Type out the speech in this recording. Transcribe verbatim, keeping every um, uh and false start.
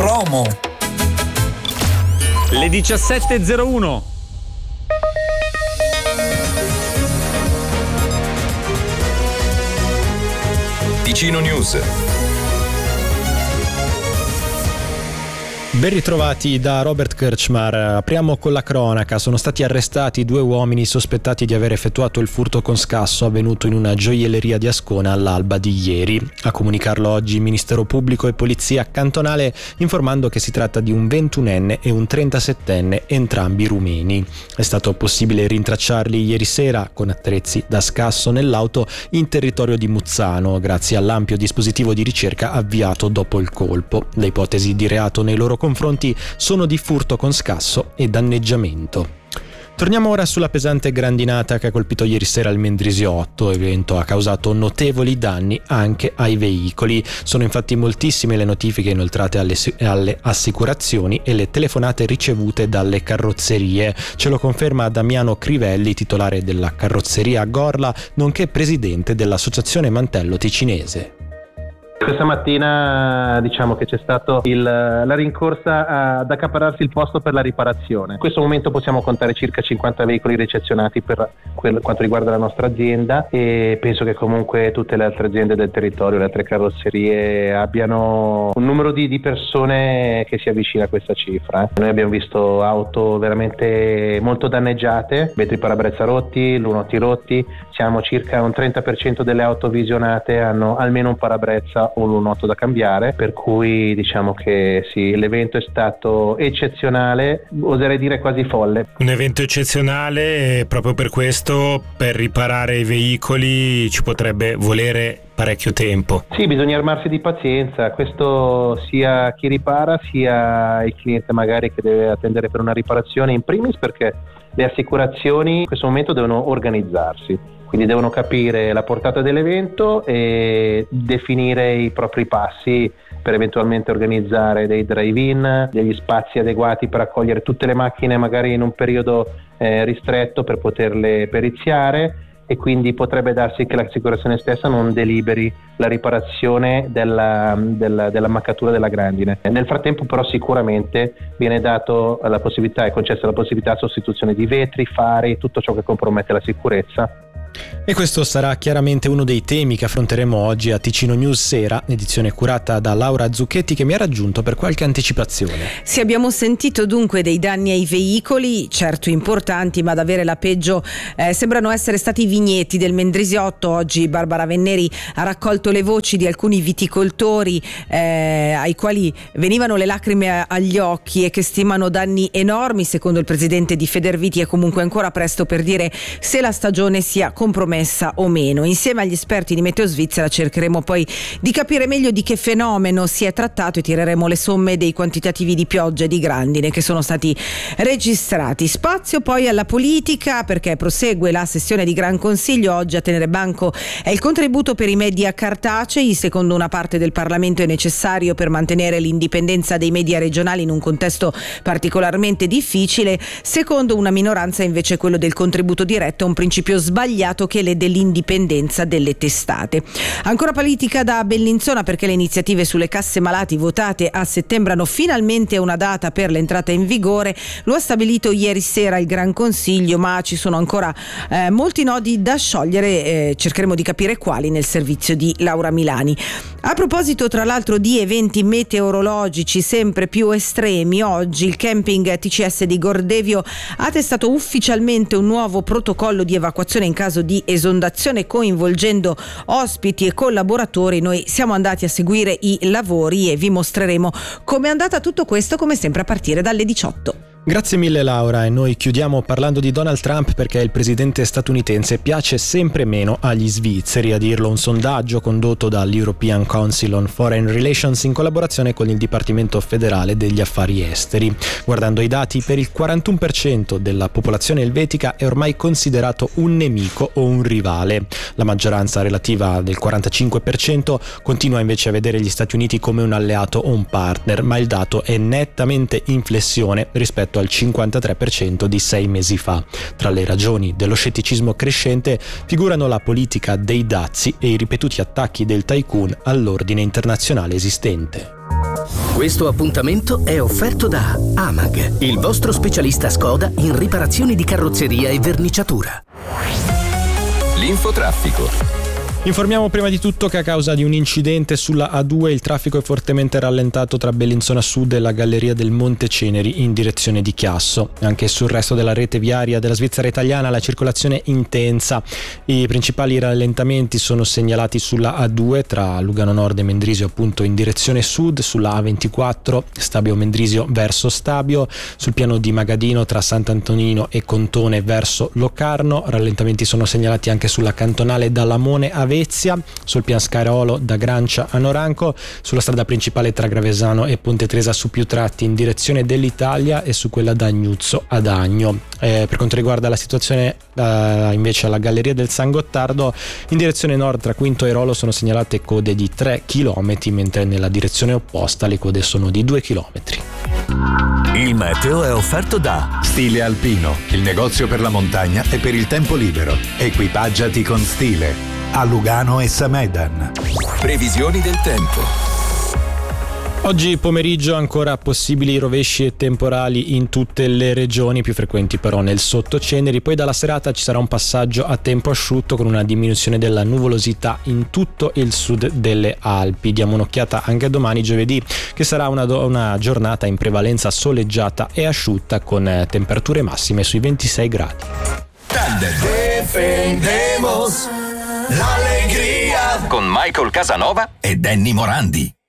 promo. Le diciassette e zero uno. Ticino News. Ben ritrovati da Robert Kirchmar. Apriamo con la cronaca. Sono stati arrestati due uomini sospettati di aver effettuato il furto con scasso avvenuto in una gioielleria di Ascona all'alba di ieri. A comunicarlo oggi Ministero Pubblico e Polizia Cantonale, informando che si tratta di un ventunenne e un trentasettenne, entrambi rumeni. È stato possibile rintracciarli ieri sera con attrezzi da scasso nell'auto in territorio di Muzzano, grazie all'ampio dispositivo di ricerca avviato dopo il colpo. Le ipotesi di reato nei loro confronti sono di furto con scasso e danneggiamento. Torniamo ora sulla pesante grandinata che ha colpito ieri sera il Mendrisiotto. Evento ha causato notevoli danni anche ai veicoli. Sono infatti moltissime le notifiche inoltrate alle, alle assicurazioni e le telefonate ricevute dalle carrozzerie. Ce lo conferma Damiano Crivelli, titolare della carrozzeria Gorla, nonché presidente dell'associazione Mantello Ticinese. Questa mattina diciamo che c'è stato il, la rincorsa ad accaparrarsi il posto per la riparazione. In questo momento possiamo contare circa cinquanta veicoli ricezionati per quel, quanto riguarda la nostra azienda, e penso che comunque tutte le altre aziende del territorio, le altre carrozzerie abbiano un numero di, di persone che si avvicina a questa cifra. Noi abbiamo visto auto veramente molto danneggiate, vetri parabrezza rotti, lunotti rotti. Siamo circa un trenta per cento delle auto visionate hanno almeno un parabrezza o lunotto da cambiare, per cui diciamo che sì, l'evento è stato eccezionale, oserei dire quasi folle. Un evento eccezionale, e proprio per questo per riparare i veicoli ci potrebbe volere parecchio tempo. Sì, bisogna armarsi di pazienza, questo sia chi ripara sia il cliente magari che deve attendere per una riparazione, in primis perché le assicurazioni in questo momento devono organizzarsi. Quindi devono capire la portata dell'evento e definire i propri passi per eventualmente organizzare dei drive-in, degli spazi adeguati per accogliere tutte le macchine magari in un periodo eh, ristretto per poterle periziare, e quindi potrebbe darsi che l'assicurazione stessa non deliberi la riparazione della, della, della maccatura della grandine. Nel frattempo però sicuramente viene dato la possibilità, è concessa la possibilità di sostituzione di vetri, fari, tutto ciò che compromette la sicurezza. E questo sarà chiaramente uno dei temi che affronteremo oggi a Ticino News Sera, edizione curata da Laura Zucchetti, che mi ha raggiunto per qualche anticipazione. Sì, abbiamo sentito dunque dei danni ai veicoli, certo importanti, ma ad avere la peggio eh, sembrano essere stati i vigneti del Mendrisiotto. Oggi Barbara Venneri ha raccolto le voci di alcuni viticoltori eh, ai quali venivano le lacrime agli occhi e che stimano danni enormi. Secondo il presidente di Federviti è comunque ancora presto per dire se la stagione sia compromessa o meno. Insieme agli esperti di Meteo Svizzera cercheremo poi di capire meglio di che fenomeno si è trattato e tireremo le somme dei quantitativi di pioggia e di grandine che sono stati registrati. Spazio poi alla politica, perché prosegue la sessione di Gran Consiglio. Oggi a tenere banco è il contributo per i media cartacei. Secondo una parte del Parlamento è necessario per mantenere l'indipendenza dei media regionali in un contesto particolarmente difficile. Secondo una minoranza invece quello del contributo diretto è un principio sbagliato che lede l'indipendenza delle testate. Ancora politica da Bellinzona, perché le iniziative sulle casse malati votate a settembre hanno finalmente una data per l'entrata in vigore. Lo ha stabilito ieri sera il Gran Consiglio, ma ci sono ancora eh, molti nodi da sciogliere, eh, cercheremo di capire quali nel servizio di Laura Milani. A proposito tra l'altro di eventi meteorologici sempre più estremi, oggi il camping T C S di Gordevio ha testato ufficialmente un nuovo protocollo di evacuazione in caso di esondazione, coinvolgendo ospiti e collaboratori. Noi siamo andati a seguire i lavori e vi mostreremo come è andata tutto questo, come sempre a partire dalle diciotto. Grazie mille Laura, e noi chiudiamo parlando di Donald Trump, perché il presidente statunitense piace sempre meno agli svizzeri, a dirlo un sondaggio condotto dall'European Council on Foreign Relations in collaborazione con il Dipartimento federale degli affari esteri. Guardando i dati, per il quarantuno per cento della popolazione elvetica è ormai considerato un nemico o un rivale. La maggioranza relativa del quarantacinque per cento continua invece a vedere gli Stati Uniti come un alleato o un partner, ma il dato è nettamente in flessione rispetto al cinquantatré per cento di sei mesi fa. Tra le ragioni dello scetticismo crescente figurano la politica dei dazi e i ripetuti attacchi del tycoon all'ordine internazionale esistente. Questo appuntamento è offerto da Amag, il vostro specialista Skoda in riparazioni di carrozzeria e verniciatura. L'infotraffico. Informiamo prima di tutto che a causa di un incidente sulla A due il traffico è fortemente rallentato tra Bellinzona Sud e la galleria del Monte Ceneri in direzione di Chiasso. Anche sul resto della rete viaria della Svizzera italiana la circolazione è intensa. I principali rallentamenti sono segnalati sulla A due tra Lugano Nord e Mendrisio appunto in direzione sud, sulla A ventiquattro Stabio Mendrisio verso Stabio, sul piano di Magadino tra Sant'Antonino e Contone verso Locarno. Rallentamenti sono segnalati anche sulla cantonale da Lamone a Vezia, sul Pianscarolo da Grancia a Noranco, sulla strada principale tra Gravesano e Ponte Tresa su più tratti in direzione dell'Italia e su quella da Agnuzzo ad Agno. Eh, per quanto riguarda la situazione eh, invece alla Galleria del San Gottardo, in direzione nord tra Quinto e Rolo sono segnalate code di tre chilometri, mentre nella direzione opposta le code sono di due chilometri. Il meteo è offerto da Stile Alpino, il negozio per la montagna e per il tempo libero. Equipaggiati con stile. A Lugano e Samedan. Previsioni del tempo. Oggi pomeriggio ancora possibili rovesci e temporali in tutte le regioni, più frequenti però nel Sottoceneri. Poi dalla serata ci sarà un passaggio a tempo asciutto con una diminuzione della nuvolosità in tutto il sud delle Alpi. Diamo un'occhiata anche domani giovedì, che sarà una, do- una giornata in prevalenza soleggiata e asciutta con eh, temperature massime sui ventisei gradi. Defendemos l'allegria con Michael Casanova e Danny Morandi.